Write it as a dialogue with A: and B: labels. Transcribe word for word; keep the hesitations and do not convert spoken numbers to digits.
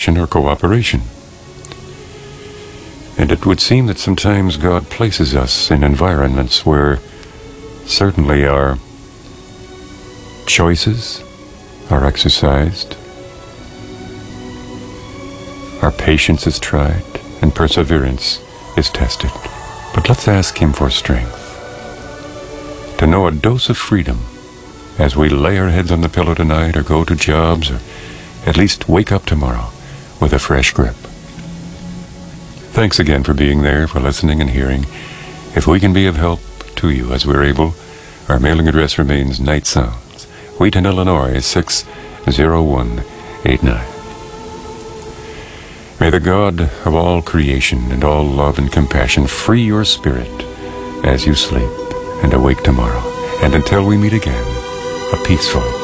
A: cooperation or cooperation. And it would seem that sometimes God places us in environments where certainly our choices are exercised, our patience is tried, and perseverance is tested. But let's ask Him for strength to know a dose of freedom as we lay our heads on the pillow tonight or go to jobs or at least wake up tomorrow with a fresh grip. Thanks again for being there, for listening and hearing. If we can be of help to you as we're able, our mailing address remains Night Sounds, Wheaton, Illinois, six zero one eight nine. May the God of all creation and all love and compassion free your spirit as you sleep and awake tomorrow. And until we meet again, a peaceful